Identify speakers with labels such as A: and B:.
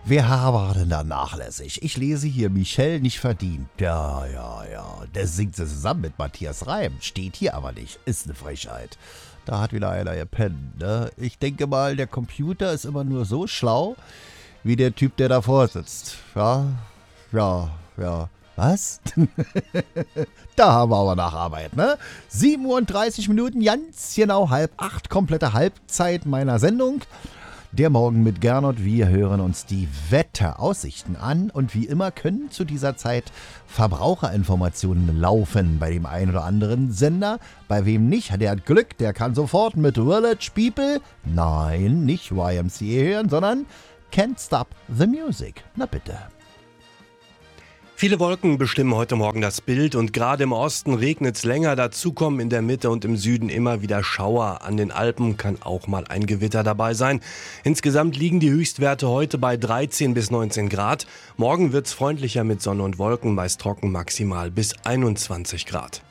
A: Wer war denn da nachlässig? Ich lese hier, Michel nicht verdient. Ja. Der singt sie zusammen mit Matthias Reim. Steht hier aber nicht. Ist eine Frechheit. Da hat wieder einer gepennt, ne? Ich denke mal, der Computer ist immer nur so schlau, wie der Typ, der davor sitzt. Ja. Was? Da haben wir aber Nacharbeit, ne? 37 Minuten, ganz genau 7:30, komplette Halbzeit meiner Sendung. Der Morgen mit Gernot. Wir hören uns die Wetteraussichten an und wie immer können zu dieser Zeit Verbraucherinformationen laufen bei dem einen oder anderen Sender. Bei wem nicht, der hat Glück, der kann sofort mit Village People, nein, nicht YMCA hören, sondern Can't Stop the Music. Na bitte.
B: Viele Wolken bestimmen heute Morgen das Bild und gerade im Osten regnet es länger. Dazu kommen in der Mitte und im Süden immer wieder Schauer. An den Alpen kann auch mal ein Gewitter dabei sein. Insgesamt liegen die Höchstwerte heute bei 13 bis 19 Grad. Morgen wird es freundlicher mit Sonne und Wolken, meist trocken, maximal bis 21 Grad.